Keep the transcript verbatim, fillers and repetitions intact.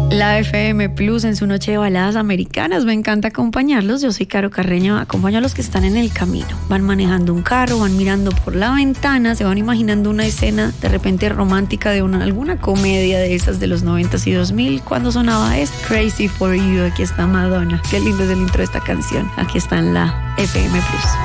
La F M Plus en su noche de baladas americanas. Me encanta acompañarlos. Yo soy Caro Carreño. Acompaño a los que están en el camino. Van manejando un carro, van mirando por la ventana, se van imaginando una escena de repente romántica de una, alguna comedia de esas de los noventas y dos mil. Cuando sonaba es Crazy for You. Aquí está Madonna. Qué lindo es el intro de esta canción. Aquí está en la F M Plus.